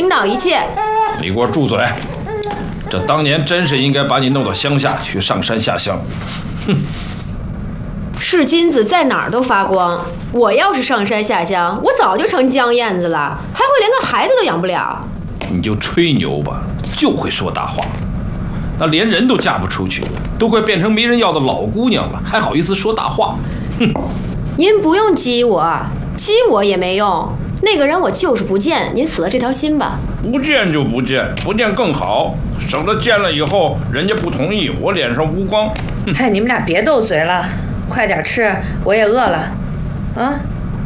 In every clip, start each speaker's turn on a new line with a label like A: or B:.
A: 领导一切。
B: 你给我住嘴！这当年真是应该把你弄到乡下去上山下乡。哼！
A: 是金子在哪儿都发光。我要是上山下乡，我早就成江燕子了，还会连个孩子都养不了。
B: 你就吹牛吧，就会说大话。那连人都嫁不出去，都快变成没人要的老姑娘了，还好意思说大话？哼！
A: 您不用激我，激我也没用。那个人我就是不见，您死了这条心吧。
B: 不见就不见，不见更好，省得见了以后人家不同意，我脸上无光。
C: 嗨，你们俩别斗嘴了，快点吃，我也饿了。啊？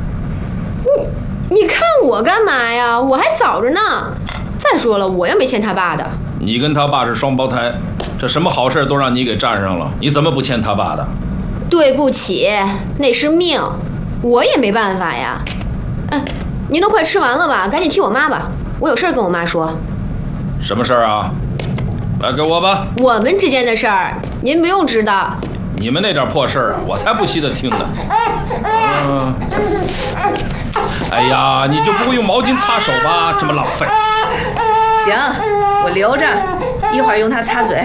A: 你看我干嘛呀？我还早着呢。再说了，我又没欠他爸的。
B: 你跟他爸是双胞胎，这什么好事都让你给占上了，你怎么不欠他爸的？
A: 对不起，那是命，我也没办法呀。您都快吃完了吧？赶紧替我妈吧，我有事跟我妈说。
B: 什么事儿啊？来给我吧。
A: 我们之间的事儿，您不用知道。
B: 你们那点破事儿，我才不稀得听呢。哎呀，你就不会用毛巾擦手吧？这么浪费。
C: 行，我留着，一会儿用它擦嘴。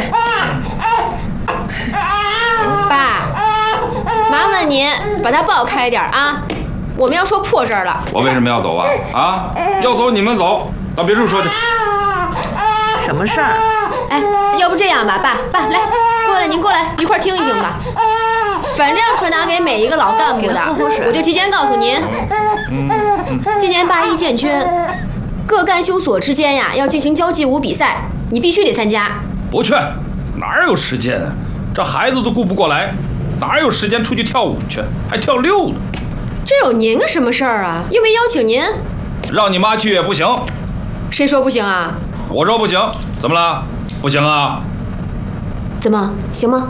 A: 爸，麻烦您把它抱开点啊，我们要说破事儿了。
B: 我为什么要走啊？啊，要走你们走，到别处说去。
C: 什么事儿？
A: 要不这样吧，爸来，过来，您过来一块儿听一听吧。反正要传达给每一个老干部的，我就提前告诉您。今年81建军，各干休所之间呀要进行交际舞比赛，你必须得参加。
B: 不去，哪有时间啊？这孩子都顾不过来，哪有时间出去跳舞去？还跳6呢。
A: 这有您个什么事儿啊？又没邀请您。
B: 让你妈去也不行。
A: 谁说不行啊？
B: 我说不行，怎么了？不行啊？
A: 怎么行吗？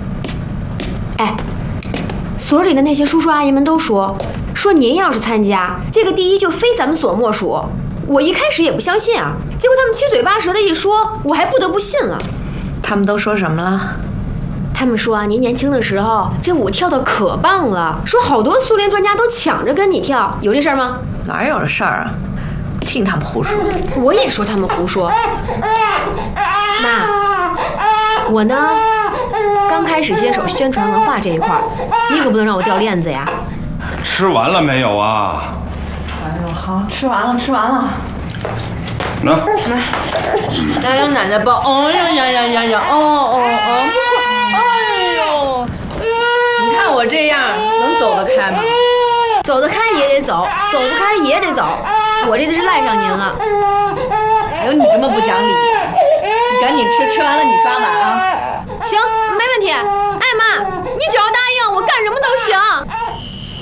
A: 所里的那些叔叔阿姨们都说您要是参加，这个第一就非咱们所莫属。我一开始也不相信啊，结果他们七嘴八舌的一说，我还不得不信了。
C: 他们都说什么了？
A: 他们说您年轻的时候这舞跳得可棒了，说好多苏联专家都抢着跟你跳，有这事儿吗？
C: 哪有这事儿啊？听他们胡说。
A: 我也说他们胡说。妈，我呢刚开始接手宣传文化这一块，你可不能让我掉链子呀。
B: 吃完了没有啊？
C: 哎呦，好，吃完了。
B: 来，
C: 让奶奶抱。哎呀，哎呦，你看我这样能走得开吗？
A: 走得开也得走，走不开也得走，我这次是赖上您了。
C: 还有你这么不讲理，你赶紧吃完了你刷碗啊。